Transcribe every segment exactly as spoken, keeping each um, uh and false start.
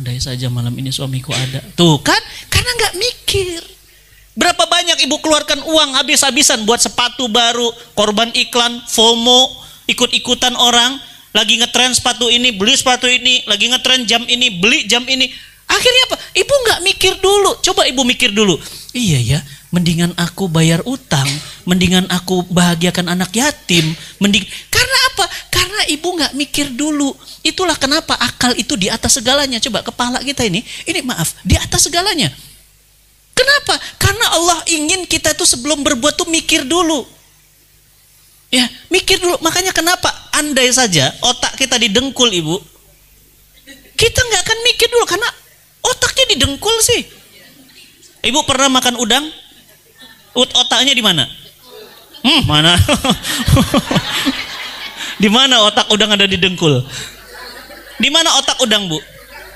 andai saja malam ini suamiku ada. Tuh kan, karena nggak mikir. Berapa banyak ibu keluarkan uang habis-habisan buat sepatu baru, korban iklan, FOMO, ikut-ikutan orang, lagi ngetren sepatu ini, beli sepatu ini, lagi ngetren jam ini, beli jam ini. Akhirnya apa? Ibu nggak mikir dulu. Coba ibu mikir dulu. Iya ya, mendingan aku bayar utang, mendingan aku bahagiakan anak yatim, mending. Karena apa? Karena ibu nggak mikir dulu. Itulah kenapa akal itu di atas segalanya. Coba kepala kita ini, ini maaf, di atas segalanya. Kenapa? Karena Allah ingin kita tuh sebelum berbuat tuh mikir dulu. Ya, mikir dulu. Makanya kenapa andai saja otak kita didengkul ibu, kita nggak akan mikir dulu karena otaknya didengkul sih. Ibu pernah makan udang? Ut otaknya di mana? Hmm, mana? Di mana otak udang ada di dengkul? Di mana otak udang, Bu?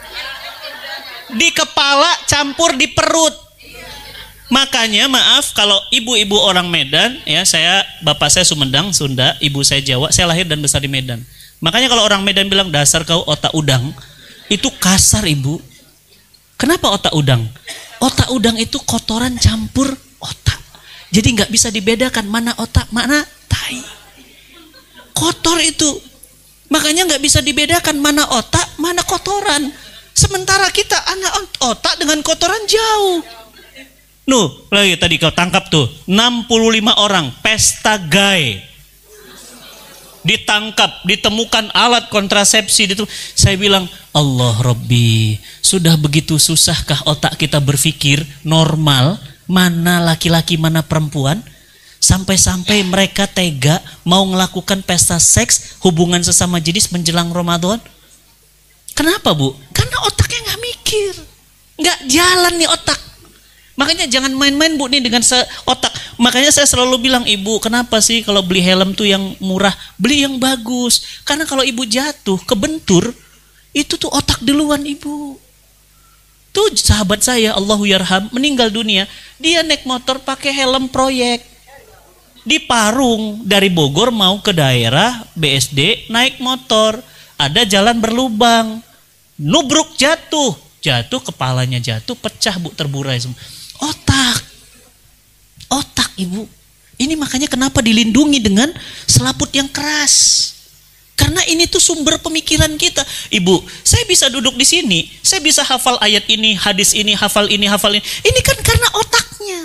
Di kepala campur di perut. Makanya maaf kalau ibu-ibu orang Medan, ya saya bapak saya Sumedang, Sunda, ibu saya Jawa, saya lahir dan besar di Medan. Makanya kalau orang Medan bilang dasar kau otak udang, itu kasar ibu. Kenapa otak udang? Otak udang itu kotoran campur otak. Jadi nggak bisa dibedakan mana otak, mana tai. Kotor itu. Makanya nggak bisa dibedakan mana otak, mana kotoran. Sementara kita anak otak dengan kotoran jauh. Nuh, lagi tadi kau tangkap tuh enam puluh lima orang pesta gay. Ditangkap, ditemukan alat kontrasepsi itu. Saya bilang, Allah Rabbi, sudah begitu susahkah otak kita berpikir normal, mana laki-laki, mana perempuan? Sampai-sampai mereka tega mau melakukan pesta seks, hubungan sesama jenis menjelang Ramadan. Kenapa, Bu? Karena otaknya nggak mikir, nggak jalan nih otak. Makanya jangan main-main, Bu, nih dengan otak. Makanya saya selalu bilang, ibu, kenapa sih kalau beli helm tuh yang murah, beli yang bagus. Karena kalau ibu jatuh, kebentur, itu tuh otak duluan ibu. Tuh sahabat saya, Allahu yarham, meninggal dunia. Dia naik motor pakai helm proyek. Di Parung, dari Bogor mau ke daerah B S D, naik motor. Ada jalan berlubang. Nubruk jatuh. Jatuh, kepalanya jatuh, pecah, Bu, terburai semua. Otak. Otak, ibu. Ini makanya kenapa dilindungi dengan selaput yang keras. Karena ini tuh sumber pemikiran kita. Ibu, saya bisa duduk di sini, saya bisa hafal ayat ini, hadis ini, hafal ini, hafal ini. Ini kan karena otaknya.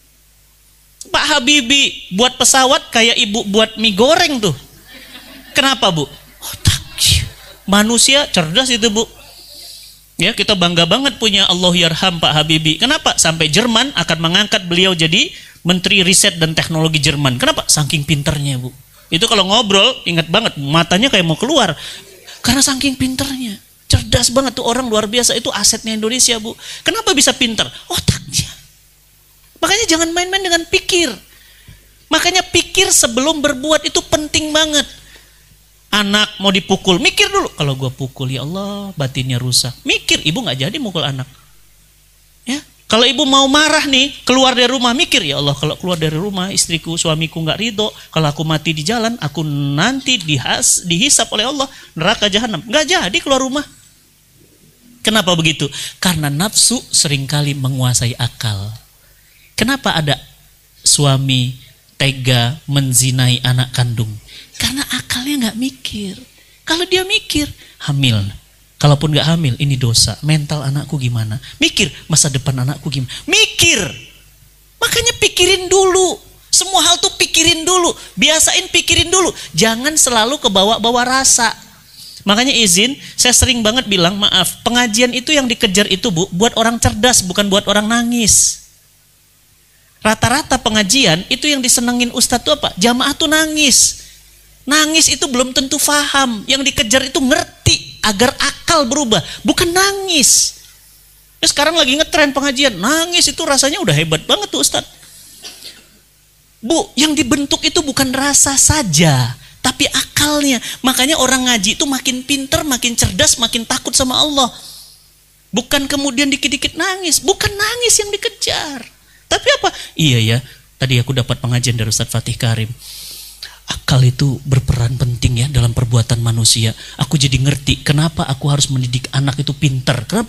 Pak Habibie buat pesawat kayak ibu buat mie goreng tuh. Kenapa, Bu? Otak. Manusia cerdas itu, Bu. Ya, kita bangga banget punya Allah yarham Pak Habibie. Kenapa? Sampai Jerman akan mengangkat beliau jadi Menteri Riset dan Teknologi Jerman. Kenapa? Saking pinternya, Bu. Itu kalau ngobrol, ingat banget, matanya kayak mau keluar. Karena saking pinternya. Cerdas banget tuh orang, luar biasa. Itu asetnya Indonesia, Bu. Kenapa bisa pinter? Otaknya. Makanya jangan main-main dengan pikir. Makanya pikir sebelum berbuat itu penting banget. Anak mau dipukul, mikir dulu. Kalau gue pukul, ya Allah, batinnya rusak. Mikir, ibu nggak jadi mukul anak. Ya, kalau ibu mau marah nih, keluar dari rumah, mikir, ya Allah, kalau keluar dari rumah, istriku, suamiku nggak ridho. Kalau aku mati di jalan, aku nanti dihas, dihisap oleh Allah, neraka jahanam. Nggak jadi keluar rumah. Kenapa begitu? Karena nafsu seringkali menguasai akal. Kenapa ada suami tega menzinai anak kandung? Karena akalnya nggak mikir. Kalau dia mikir, hamil. Kalaupun nggak hamil, ini dosa. Mental anakku gimana? Mikir, masa depan anakku gimana? Mikir. Makanya pikirin dulu. Semua hal tuh pikirin dulu. Biasain pikirin dulu. Jangan selalu kebawa-bawa rasa. Makanya izin, saya sering banget bilang, maaf, pengajian itu yang dikejar itu, Bu, buat orang cerdas, bukan buat orang nangis. Rata-rata pengajian itu yang disenengin ustadz tuh apa? Jamaah tuh nangis. Nangis itu belum tentu faham. Yang dikejar itu ngerti agar akal berubah, bukan nangis. Ya, sekarang lagi ngetren pengajian, nangis itu rasanya udah hebat banget tuh Ustadz. Bu, yang dibentuk itu bukan rasa saja, tapi akalnya. Makanya orang ngaji itu makin pinter, makin cerdas, makin takut sama Allah. Bukan kemudian dikit-dikit nangis, bukan nangis yang dikejar. Tapi apa? Iya ya, tadi aku dapat pengajian dari Ustadz Fatih Karim. Akal itu berperan penting ya dalam perbuatan manusia. Aku jadi ngerti kenapa aku harus mendidik anak itu pinter. Kenapa?